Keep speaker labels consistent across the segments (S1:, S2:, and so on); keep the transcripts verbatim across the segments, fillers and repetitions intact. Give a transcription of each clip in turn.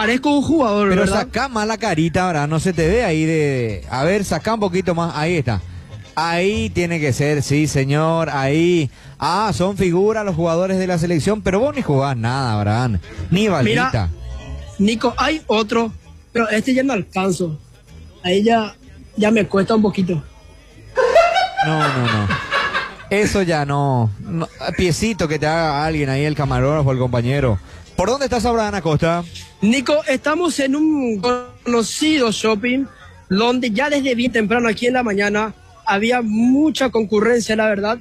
S1: parezco un jugador,
S2: Pero
S1: ¿verdad?
S2: sacá más la carita, ahora no se te ve ahí de... A ver, sacá un poquito más, ahí está. Ahí tiene que ser, sí señor, ahí. Ah, son figuras los jugadores de la selección, pero vos ni jugás nada, Abraham. Ni balita.
S1: Mira, Nico, hay otro, pero este ya no alcanzo. Ahí ya, ya me cuesta un poquito.
S2: No, no, no. Eso ya no. no. Piecito que te haga alguien ahí, el camarógrafo, el compañero. ¿Por dónde estás, Abraham Acosta?
S1: Nico, estamos en un conocido shopping donde ya desde bien temprano aquí en la mañana había mucha concurrencia, la verdad.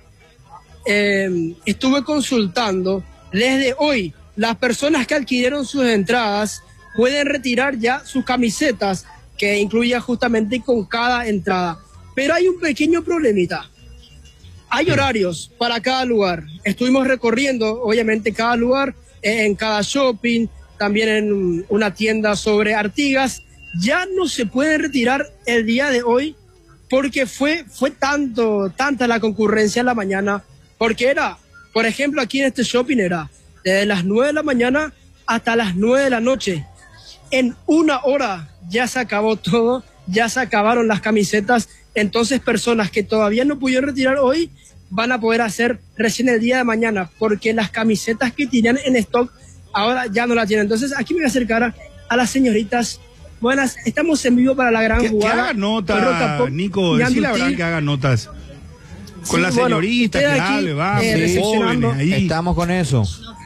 S1: Eh, estuve consultando. Desde hoy, las personas que adquirieron sus entradas pueden retirar ya sus camisetas, que incluye justamente con cada entrada. Pero hay un pequeño problemita. Hay horarios para cada lugar. Estuvimos recorriendo, obviamente, cada lugar, en cada shopping, también en una tienda sobre Artigas. Ya no se puede retirar el día de hoy porque fue, fue tanto, tanta la concurrencia en la mañana. Porque era, por ejemplo, aquí en este shopping era desde las nueve de la mañana hasta las nueve de la noche. En una hora ya se acabó todo, ya se acabaron las camisetas. Entonces, personas que todavía no pudieron retirar hoy van a poder hacer recién el día de mañana, porque las camisetas que tenían en stock ahora ya no las tienen. Entonces, aquí me voy a acercar a, a las señoritas. Buenas, estamos en vivo para la gran
S3: que,
S1: jugada.
S3: Que haga notas, Nico, decirle a Abraham que haga notas. Con
S1: sí,
S3: la
S1: bueno,
S3: señorita, que hable, va,
S1: eh,
S3: jóvenes, ahí.
S2: Estamos con eso.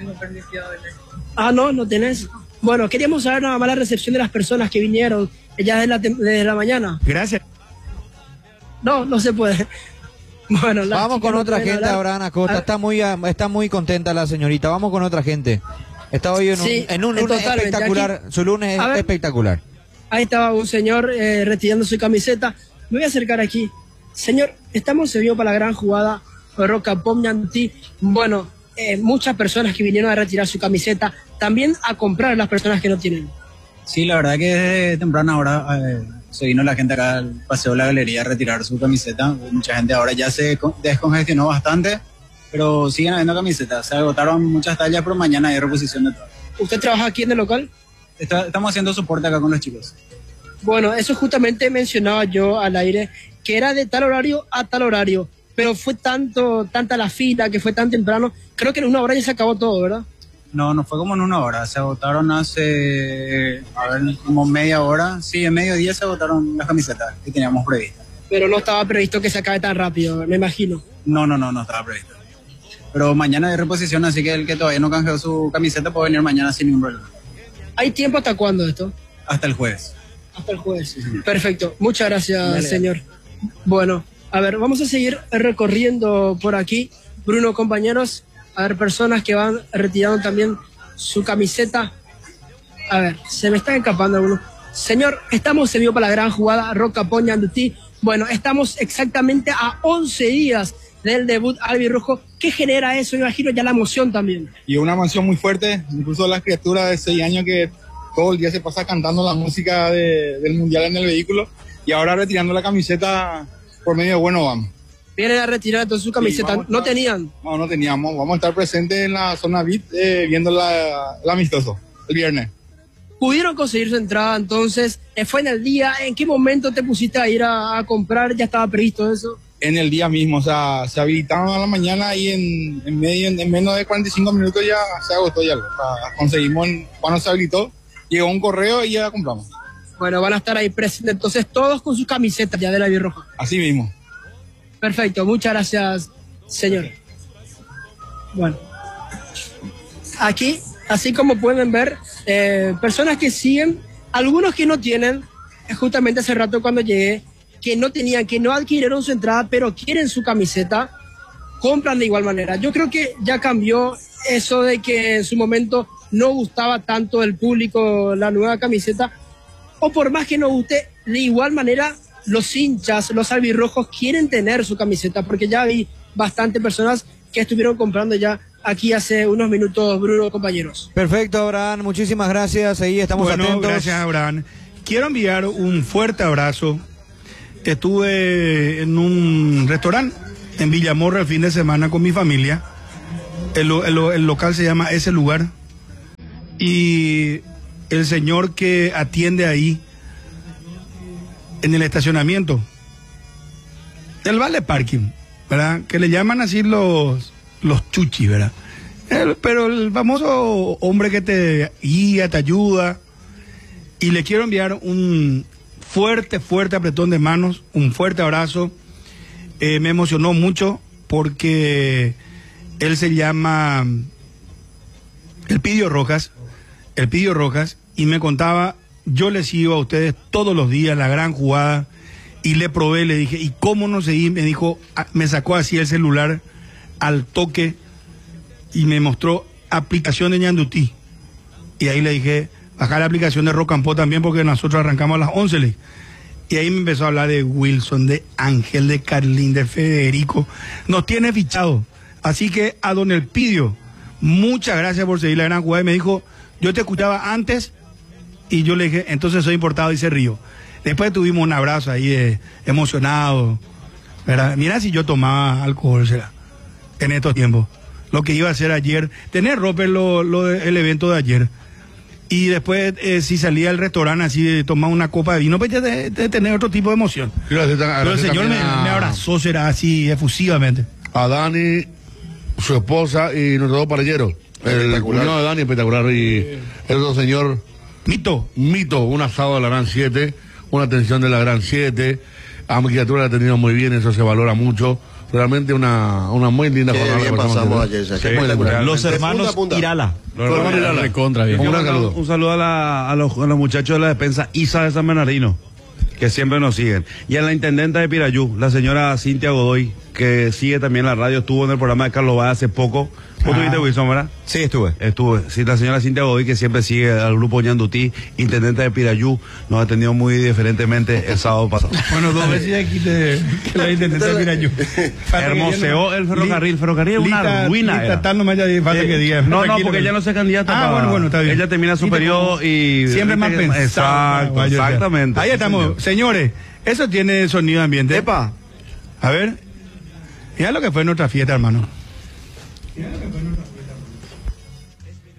S1: Ah, no, no tenés. Bueno, queríamos saber nada más la recepción de las personas que vinieron ya desde la, desde la mañana.
S3: Gracias.
S1: No, no se puede. Bueno,
S2: vamos con
S1: no
S2: otra gente,
S1: hablar.
S2: Abraham Acosta. Está muy, está muy contenta la señorita. Vamos con otra gente. Está hoy en un,
S1: sí,
S2: en un lunes
S1: totalmente.
S2: espectacular.
S1: Aquí,
S2: su lunes es
S1: ver,
S2: espectacular.
S1: Ahí estaba un señor eh, retirando su camiseta. Me voy a acercar aquí. Señor, estamos en vivo para la gran jugada Roca Pomñantí. Bueno, eh, muchas personas que vinieron a retirar su camiseta, también a comprar a las personas que no tienen.
S4: Sí, la verdad que desde temprana hora eh, se vino la gente acá al Paseo de la Galería a retirar su camiseta. Mucha gente ahora ya se descongestionó bastante, pero siguen habiendo camisetas. Se agotaron muchas tallas, pero mañana hay reposición de todo.
S1: ¿Usted trabaja aquí en el local?
S4: Está, estamos haciendo soporte acá con los chicos.
S1: Bueno, eso justamente mencionaba yo al aire, que era de tal horario a tal horario, pero fue tanto, tanta la fila, que fue tan temprano, creo que en una hora ya se acabó todo, ¿verdad?
S4: No, no fue como en una hora, se agotaron hace, a ver, como media hora, sí, en mediodía se agotaron las camisetas que teníamos previstas.
S1: Pero no estaba previsto que se acabe tan rápido, me imagino.
S4: No, no, no, no estaba previsto. Pero mañana hay reposición, así que el que todavía no canjeó su camiseta puede venir mañana sin ningún problema.
S1: ¿Hay tiempo hasta cuándo esto?
S4: Hasta el jueves.
S1: Hasta el jueves. Sí, sí. Perfecto. Muchas gracias,
S4: Dale.
S1: señor. Bueno, a ver, vamos a seguir recorriendo por aquí. Bruno, compañeros, a ver, personas que van retirando también su camiseta. A ver, se me están escapando algunos. Señor, estamos en vivo para la gran jugada Roca Pomñantí. Bueno, estamos exactamente a once días del debut albirrojo. ¿Qué genera eso? Me imagino ya la emoción también.
S5: Y una emoción muy fuerte, incluso las criaturas de seis años que todo el día se pasa cantando la música de, del mundial en el vehículo y ahora retirando la camiseta por medio de Bueno Vamos.
S1: Vienen a retirar entonces su camiseta,
S5: Sí,
S1: ¿no tenían?
S5: No, no teníamos, vamos a estar presentes en la zona V I P eh, viendo la, el amistoso el viernes.
S1: ¿Pudieron conseguir su entrada entonces? ¿Fue en el día? ¿En qué momento te pusiste a ir a, a comprar? ¿Ya estaba previsto eso?
S5: En el día mismo, o sea, se habilitaron a la mañana y en, en, medio, en menos de cuarenta y cinco minutos ya se agotó ya. O sea, conseguimos, cuando se habilitó, llegó un correo y ya compramos.
S1: Bueno, van a estar ahí presentes entonces todos con sus camisetas ya de la birroja.
S5: Así mismo.
S1: Perfecto, muchas gracias, señor. Bueno, aquí, así como pueden ver, eh, personas que siguen, algunos que no tienen, justamente hace rato cuando llegué, que no tenían, que no adquirieron su entrada, pero quieren su camiseta, compran de igual manera. Yo creo que ya cambió eso de que en su momento no gustaba tanto el público la nueva camiseta, o por más que no guste, de igual manera los hinchas, los albirrojos quieren tener su camiseta, porque ya vi bastante personas que estuvieron comprando ya aquí hace unos minutos, Bruno, compañeros.
S2: Perfecto, Abraham, muchísimas gracias, ahí estamos
S3: bueno,
S2: atentos.
S3: Gracias, Abraham. Quiero enviar un fuerte abrazo. Estuve en un restaurante en Villamorra el fin de semana con mi familia. El, el, el local se llama Ese Lugar. Y el señor que atiende ahí en el estacionamiento, el vale parking, ¿verdad? Que le llaman así los, los chuchis, ¿verdad? El, pero el famoso hombre que te guía, te ayuda, y le quiero enviar un fuerte, fuerte apretón de manos, un fuerte abrazo. Eh, me emocionó mucho porque él se llama Elpidio Rojas, Elpidio Rojas, y me contaba, yo les sigo a ustedes todos los días, la gran jugada, y le probé, le dije, ¿y cómo no seguí? Me dijo, me sacó así el celular al toque y me mostró aplicación de Ñandutí. Y ahí le dije, bajar la aplicación de Rock and Pop también, porque nosotros arrancamos a las once. Le. Y ahí me empezó a hablar de Wilson, de Ángel, de Carlín, de Federico. Nos tiene fichado. Así que a don Elpidio, muchas gracias por seguir la gran jugada. Y me dijo, yo te escuchaba antes, y yo le dije, entonces soy importado, y se rió. Después tuvimos un abrazo ahí eh, emocionado, ¿verdad? Mira si yo tomaba alcohol, será, en estos tiempos. Lo que iba a hacer ayer, tener Roper lo, lo, el evento de ayer. Y después, eh, si salía al restaurante así, tomaba una copa de vino, pues ya de, de tener otro tipo de emoción.
S6: Gracias,
S3: Pero el
S6: gracias
S3: señor me,
S6: a,
S3: me abrazó, será así, efusivamente.
S6: A Dani, su esposa y nuestros dos parelleros. El cuñado de Dani, espectacular. Y el otro señor...
S3: Mito.
S6: Mito, un asado de la Gran siete, una atención de la Gran siete. A mi criatura la ha tenido muy bien, eso se valora mucho. Realmente una, una muy linda
S7: Qué
S6: jornada.
S7: bien pasamos ayer, sí,
S6: espectacular.
S8: Los hermanos
S7: punta, punta.
S8: Irala.
S6: Los hermanos Irala.
S8: Recontra bien.
S6: Un gran
S8: Un,
S6: saludo.
S8: un saludo a, la, a, los, a los muchachos de la despensa Isa de San Bernardino, que siempre nos siguen. Y a la intendenta de Pirayú, la señora Cintia Godoy, que sigue también la radio, estuvo en el programa de Carlos Báez hace poco. ¿Vos
S3: Ah.
S8: tuviste, Wilson, verdad?
S2: Sí, estuve.
S8: Estuve. Sí, la señora Cintia Godoy, que siempre sigue al grupo Ñandutí, intendente de Pirayú, nos ha atendido muy diferentemente el sábado pasado.
S3: Bueno, dos veces ya quité que la intendente de Pirayú.
S8: Hermoseó el ferrocarril. El ferrocarril es una
S3: Lita-
S8: ruina.
S3: Lita
S8: era.
S3: tal nomás ya falta
S8: Eh,
S3: que diga.
S8: No, no,
S3: Tranquilo,
S8: porque ella no se candidata.
S3: Ah,
S8: para-
S3: bueno, bueno, está bien.
S8: Ella termina su
S3: Viste
S8: periodo
S3: cómo
S8: y...
S3: siempre más
S8: viste que-
S3: pensado.
S8: Exacto,
S3: Vaya, ya.
S8: exactamente.
S3: Ahí estamos. Señores, eso tiene sonido ambiente.
S8: Epa.
S3: A ver. Mira lo que fue nuestra fiesta, hermano.